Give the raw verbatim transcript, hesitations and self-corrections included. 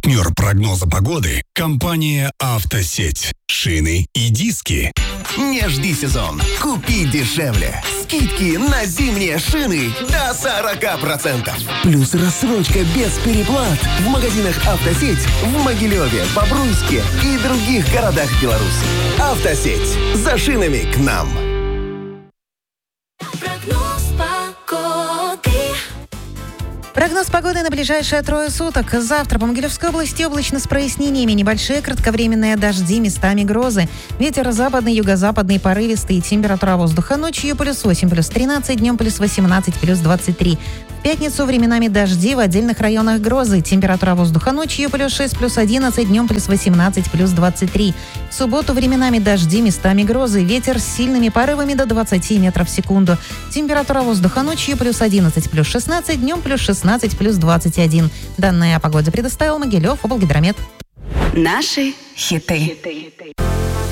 Партнер прогноза погоды – компания «Автосеть». Шины и диски. Не жди сезон. Купи дешевле. Скидки на зимние шины до сорок процентов. Плюс рассрочка без переплат в магазинах «Автосеть» в Могилеве, Бобруйске и других городах Беларуси. «Автосеть». За шинами к нам. Прогноз погоды на ближайшие трое суток. Завтра по Могилевской области облачно с прояснениями. Небольшие кратковременные дожди, местами грозы. Ветер западный, юго-западный, порывистый. Температура воздуха ночью плюс восемь, плюс тринадцать, днем плюс восемнадцать, плюс двадцать три. В пятницу временами дожди, в отдельных районах грозы. Температура воздуха ночью плюс шесть, плюс одиннадцать, днем плюс восемнадцать, плюс двадцать три. В субботу временами дожди, местами грозы. Ветер с сильными порывами до двадцати метров в секунду. Температура воздуха ночью плюс одиннадцать, плюс шестнадцать, днем плюс шестнадцать, плюс двадцать один. Данные о погоде предоставил Могилев облгидромет. Наши хиты.